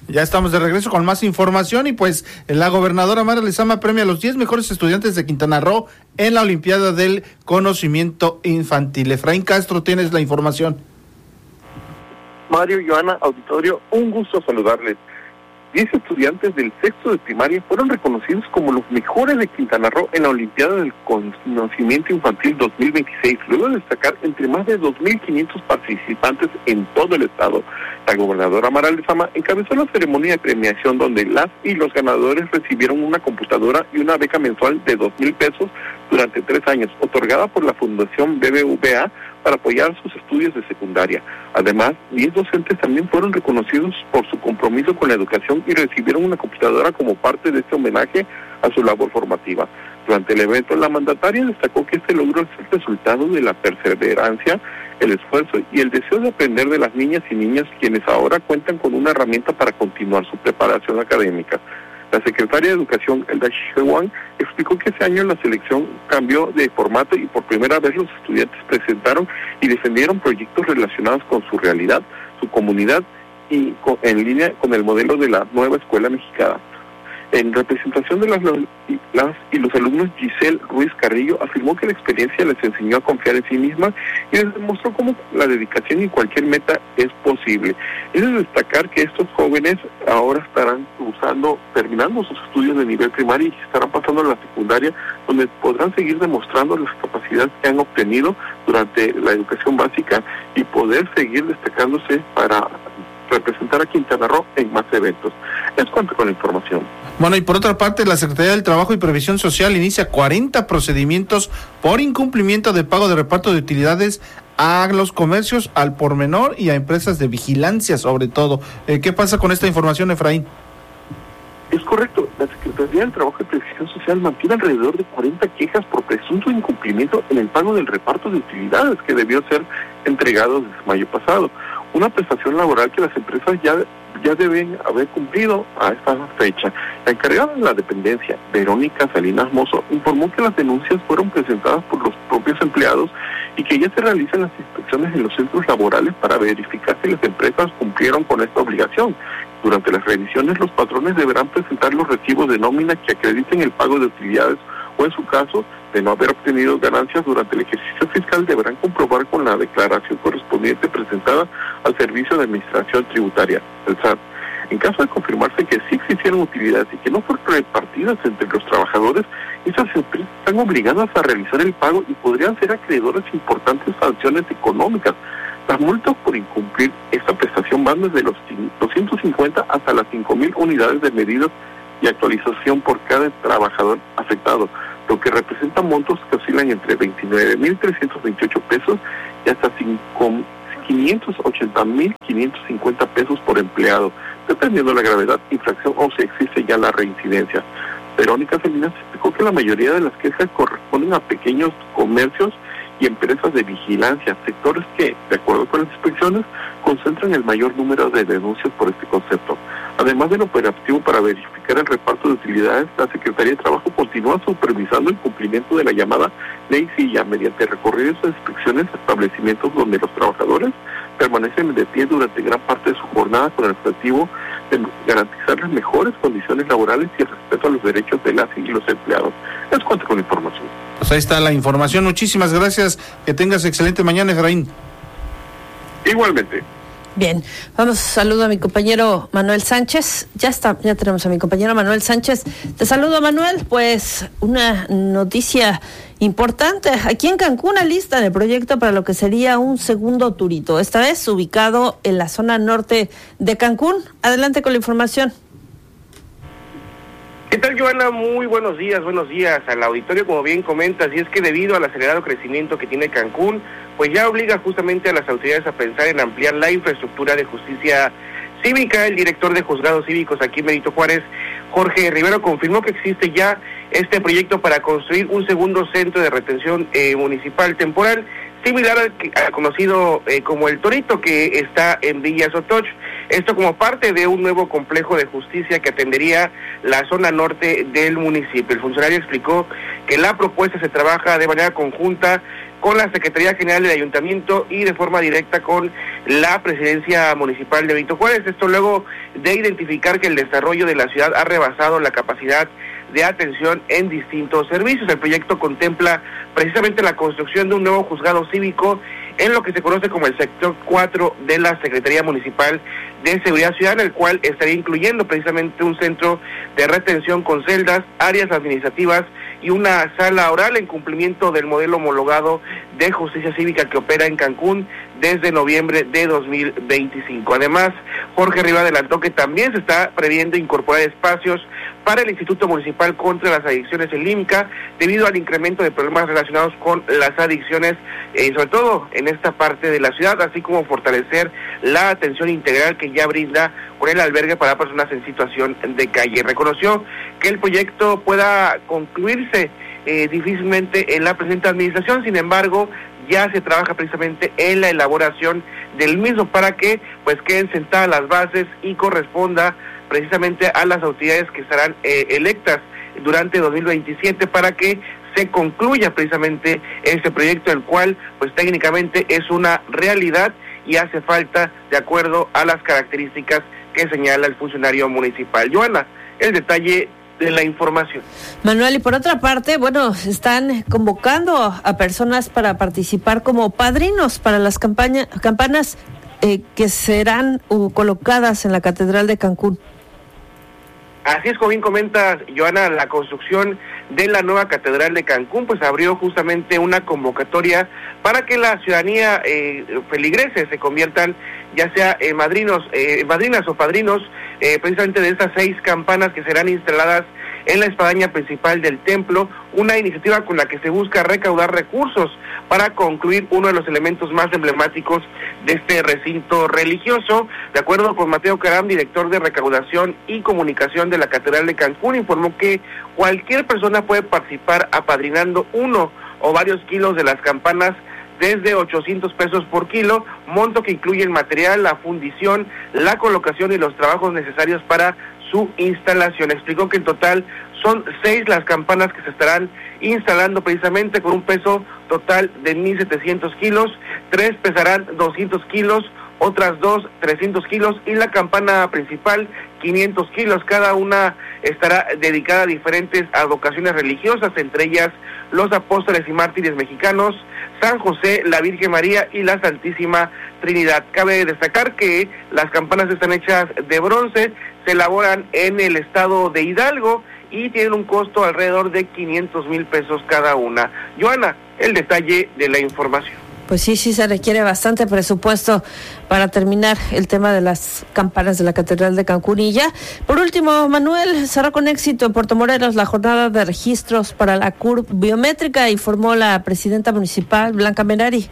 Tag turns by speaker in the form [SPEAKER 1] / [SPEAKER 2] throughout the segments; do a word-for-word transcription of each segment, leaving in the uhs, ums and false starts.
[SPEAKER 1] Ya estamos de regreso con más información y pues la gobernadora Mara Lezama premia a los diez mejores estudiantes de Quintana Roo en la Olimpiada del Conocimiento Infantil. Efraín Castro, tienes la información.
[SPEAKER 2] Mario, Joana, auditorio, un gusto saludarles. Diez estudiantes del sexto de primaria fueron reconocidos como los mejores de Quintana Roo en la Olimpiada del Conocimiento Infantil dos mil veintiséis, luego de destacar entre más de dos mil quinientos participantes en todo el estado. La gobernadora Mara Lezama encabezó la ceremonia de premiación donde las y los ganadores recibieron una computadora y una beca mensual de dos mil pesos durante tres años, otorgada por la Fundación B B V A para apoyar sus estudios de secundaria. Además, diez docentes también fueron reconocidos por su compromiso con la educación y recibieron una computadora como parte de este homenaje a su labor formativa. Durante el evento, la mandataria destacó que este logro es el resultado de la perseverancia, el esfuerzo y el deseo de aprender de las niñas y niños, quienes ahora cuentan con una herramienta para continuar su preparación académica. La secretaria de Educación, Elda Shewan, explicó que ese año la selección cambió de formato y por primera vez los estudiantes presentaron y defendieron proyectos relacionados con su realidad, su comunidad y con, en línea con el modelo de la nueva escuela mexicana. En representación de las, las y los alumnos, Giselle Ruiz Carrillo afirmó que la experiencia les enseñó a confiar en sí mismas y les demostró cómo la dedicación y cualquier meta es posible. Es de destacar que estos jóvenes ahora estarán cursando, terminando sus estudios de nivel primario y estarán pasando a la secundaria, donde podrán seguir demostrando las capacidades que han obtenido durante la educación básica y poder seguir destacándose para representar a Quintana Roo en más eventos. Es cuanto con la información.
[SPEAKER 1] Bueno, y por otra parte, la Secretaría del Trabajo y Previsión Social inicia cuarenta procedimientos por incumplimiento de pago de reparto de utilidades a los comercios al por menor y a empresas de vigilancia sobre todo. Eh, ¿Qué pasa con esta información, Efraín?
[SPEAKER 2] Es correcto, la Secretaría del Trabajo y Previsión Social mantiene alrededor de cuarenta quejas por presunto incumplimiento en el pago del reparto de utilidades que debió ser entregado desde mayo pasado. Una prestación laboral que las empresas ya, ya deben haber cumplido a esta fecha. La encargada de la dependencia, Verónica Salinas Mozo, informó que las denuncias fueron presentadas por los propios empleados y que ya se realizan las inspecciones en los centros laborales para verificar si las empresas cumplieron con esta obligación. Durante las revisiones, los patrones deberán presentar los recibos de nómina que acrediten el pago de utilidades o, en su caso, de no haber obtenido ganancias durante el ejercicio fiscal, deberán comprobar con la declaración correspondiente presentada al Servicio de Administración Tributaria, el S A T. En caso de confirmarse que sí existieron utilidades y que no fueron repartidas entre los trabajadores, esas empresas están obligadas a realizar el pago y podrían ser acreedores importantes sanciones económicas. Las multas por incumplir esta prestación van desde los doscientos cincuenta hasta las cinco mil unidades de medidas y actualización por cada trabajador afectado, lo que representa montos que oscilan entre veintinueve mil trescientos veintiocho pesos y hasta quinientos ochenta mil quinientos cincuenta pesos por empleado, dependiendo de la gravedad, infracción o si existe ya la reincidencia. Verónica Salinas explicó que la mayoría de las quejas corresponden a pequeños comercios y empresas de vigilancia, sectores que, de acuerdo con las inspecciones, concentran el mayor número de denuncias por este concepto. Además del operativo para verificar el reparto de utilidades, la Secretaría de Trabajo continúa supervisando el cumplimiento de la llamada Ley Silla mediante recorridos de inspecciones a establecimientos donde los trabajadores permanecen de pie durante gran parte de su jornada con el objetivo de garantizarles mejores condiciones laborales y el respeto a los derechos de las y los empleados. Es cuanto con la información.
[SPEAKER 1] Pues ahí está la información. Muchísimas gracias. Que tengas excelente mañana, Efraín.
[SPEAKER 2] Igualmente.
[SPEAKER 3] Bien, vamos, saludo a mi compañero Manuel Sánchez. Ya está, ya tenemos a mi compañero Manuel Sánchez. Te saludo, Manuel. Pues una noticia importante. Aquí en Cancún lista de proyecto para lo que sería un segundo Turito, esta vez ubicado en la zona norte de Cancún. Adelante con la información.
[SPEAKER 4] ¿Qué tal, Joana? Muy buenos días, buenos días al auditorio, como bien comentas, y es que debido al acelerado crecimiento que tiene Cancún, pues ya obliga justamente a las autoridades a pensar en ampliar la infraestructura de justicia cívica. El director de juzgados cívicos aquí en Benito Juárez, Jorge Rivero, confirmó que existe ya este proyecto para construir un segundo centro de retención eh, municipal temporal, similar al, que, al conocido eh, como el Torito, que está en Villa Sotoch. Esto como parte de un nuevo complejo de justicia que atendería la zona norte del municipio. El funcionario explicó que la propuesta se trabaja de manera conjunta con la Secretaría General del Ayuntamiento y de forma directa con la Presidencia Municipal de Benito Juárez. Esto luego de identificar que el desarrollo de la ciudad ha rebasado la capacidad de atención en distintos servicios. El proyecto contempla precisamente la construcción de un nuevo juzgado cívico en lo que se conoce como el sector cuatro de la Secretaría Municipal de Seguridad Ciudadana, el cual estaría incluyendo precisamente un centro de retención con celdas, áreas administrativas y una sala oral en cumplimiento del modelo homologado de justicia cívica que opera en Cancún desde noviembre de dos mil veinticinco. Además, Jorge Rivera adelantó que también se está previendo incorporar espacios para el Instituto Municipal contra las Adicciones, el IMCA, debido al incremento de problemas relacionados con las adicciones, eh, sobre todo en esta parte de la ciudad, así como fortalecer la atención integral que ya brinda con el albergue para personas en situación de calle. Reconoció que el proyecto pueda concluirse eh, difícilmente en la presente administración, sin embargo, ya se trabaja precisamente en la elaboración del mismo para que pues queden sentadas las bases y corresponda precisamente a las autoridades que estarán eh, electas durante dos mil veintisiete para que se concluya precisamente este proyecto, el cual pues técnicamente es una realidad y hace falta de acuerdo a las características que señala el funcionario municipal. Joana, el detalle de la información.
[SPEAKER 3] Manuel, y por otra parte, bueno, están convocando a personas para participar como padrinos para las campaña, campanas eh, que serán uh, colocadas en la Catedral de Cancún.
[SPEAKER 4] Así es como bien comentas, Joana, la construcción de la nueva Catedral de Cancún pues abrió justamente una convocatoria para que la ciudadanía eh, feligrese se conviertan ya sea en madrinos, eh, madrinas o padrinos eh, precisamente de estas seis campanas que serán instaladas en la espadaña principal del templo, una iniciativa con la que se busca recaudar recursos para concluir uno de los elementos más emblemáticos de este recinto religioso. De acuerdo con Mateo Caram, director de recaudación y comunicación de la Catedral de Cancún, informó que cualquier persona puede participar apadrinando uno o varios kilos de las campanas desde ochocientos pesos por kilo, monto que incluye el material, la fundición, la colocación y los trabajos necesarios para su instalación. Explicó que en total son seis las campanas que se estarán instalando precisamente con un peso total de mil setecientos kilos, tres pesarán doscientos kilos, otras dos trescientos kilos y la campana principal quinientos kilos. Cada una estará dedicada a diferentes advocaciones religiosas, entre ellas los apóstoles y mártires mexicanos, San José, la Virgen María y la Santísima Trinidad. Cabe destacar que las campanas están hechas de bronce, se elaboran en el estado de Hidalgo y tienen un costo alrededor de quinientos mil pesos cada una. Joana, el detalle de la información.
[SPEAKER 3] Pues sí, sí se requiere bastante presupuesto para terminar el tema de las campanas de la Catedral de Cancún. Y ya, por último, Manuel, cerró con éxito en Puerto Morelos la jornada de registros para la C U R P biométrica, informó la presidenta municipal, Blanca Merari.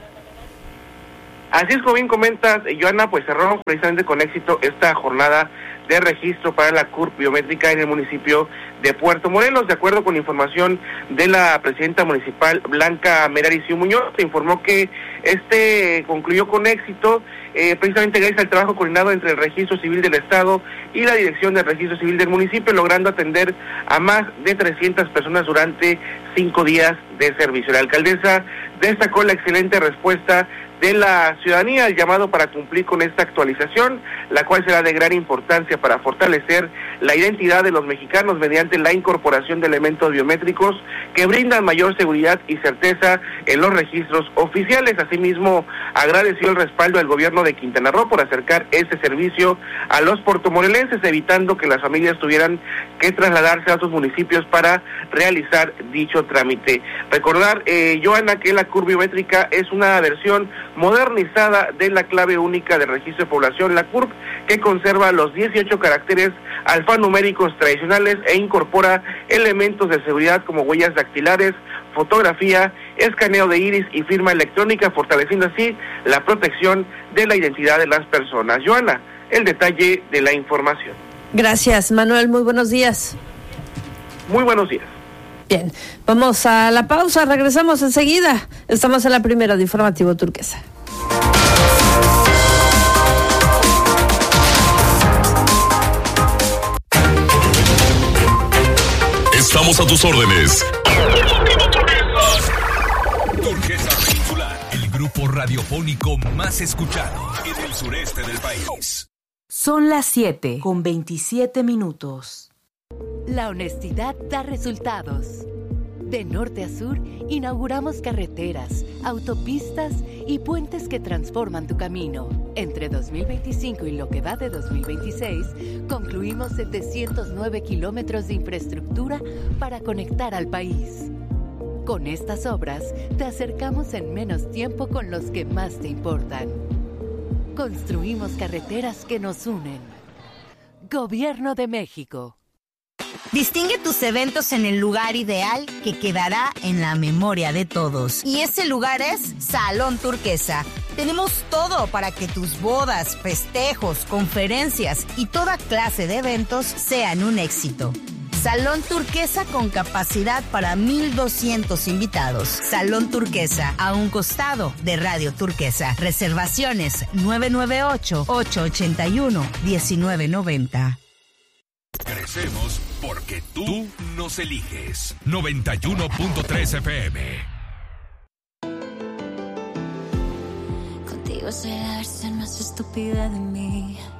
[SPEAKER 4] Así es como bien comentas, Joana, pues cerró precisamente con éxito esta jornada de registro para la C U R P biométrica en el municipio de Puerto Morelos. De acuerdo con información de la presidenta municipal Blanca Merari Muñoz, se informó que este concluyó con éxito eh, precisamente gracias al trabajo coordinado entre el Registro Civil del Estado y la Dirección del Registro Civil del municipio, logrando atender a más de trescientas personas durante cinco días de servicio. La alcaldesa destacó la excelente respuesta de la ciudadanía al llamado para cumplir con esta actualización, la cual será de gran importancia para fortalecer la identidad de los mexicanos mediante la incorporación de elementos biométricos que brindan mayor seguridad y certeza en los registros oficiales. Asimismo, agradeció el respaldo del gobierno de Quintana Roo por acercar este servicio a los puertomorelenses, evitando que las familias tuvieran que trasladarse a sus municipios para realizar dicho trámite. Recordar, eh, Joana, que la C U R P biométrica es una versión modernizada de la clave única de registro de población, la C U R P, que conserva los dieciocho caracteres alfanuméricos tradicionales e incorpora elementos de seguridad como huellas dactilares, fotografía, escaneo de iris y firma electrónica, fortaleciendo así la protección de la identidad de las personas. Joana, el detalle de la información.
[SPEAKER 3] Gracias, Manuel, muy buenos días.
[SPEAKER 4] Muy buenos días.
[SPEAKER 3] Bien, vamos a la pausa, regresamos enseguida. Estamos en la primera de Informativo Turquesa.
[SPEAKER 5] Estamos a tus órdenes. Turquesa. radiofónico más escuchado en el sureste del país.
[SPEAKER 6] Son las siete con veintisiete minutos.
[SPEAKER 7] La honestidad da resultados. De norte a sur, inauguramos carreteras, autopistas y puentes que transforman tu camino. Entre dos mil veinticinco y lo que va de dos mil veintiséis, concluimos setecientos nueve kilómetros de infraestructura para conectar al país. Con estas obras, te acercamos en menos tiempo con los que más te importan. Construimos carreteras que nos unen. Gobierno de México.
[SPEAKER 8] Distingue tus eventos en el lugar ideal que quedará en la memoria de todos. Y ese lugar es Salón Turquesa. Tenemos todo para que tus bodas, festejos, conferencias y toda clase de eventos sean un éxito. Salón Turquesa con capacidad para mil doscientos invitados. Salón Turquesa, a un costado de Radio Turquesa. Reservaciones nueve nueve ocho, ocho ocho uno, uno nueve nueve cero.
[SPEAKER 5] Crecemos porque tú nos eliges. noventa y uno punto tres F M.
[SPEAKER 9] Contigo será la versión más estúpida de mí.